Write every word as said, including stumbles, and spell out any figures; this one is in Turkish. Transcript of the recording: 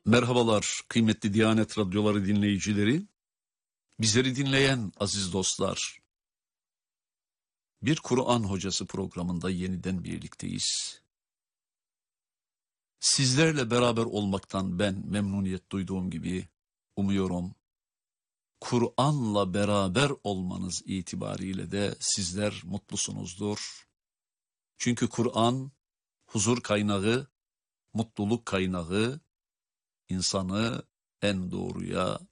Merhabalar kıymetli Diyanet Radyoları dinleyicileri, bizleri dinleyen aziz dostlar. Bir Kur'an Hocası programında yeniden birlikteyiz. Sizlerle beraber olmaktan ben memnuniyet duyduğum gibi umuyorum, Kur'an'la beraber olmanız itibariyle de sizler mutlusunuzdur. Çünkü Kur'an huzur kaynağı, mutluluk kaynağı, insanı en doğruya,